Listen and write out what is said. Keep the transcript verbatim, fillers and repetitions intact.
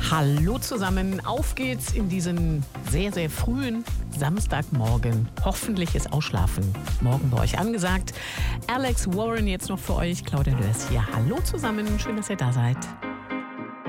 Hallo zusammen, auf geht's in diesen sehr, sehr frühen Samstagmorgen. Hoffentlich ist Ausschlafen morgen bei euch angesagt. Alex Warren jetzt noch für euch, Claudia Lörs hier. Hallo zusammen, schön, dass ihr da seid.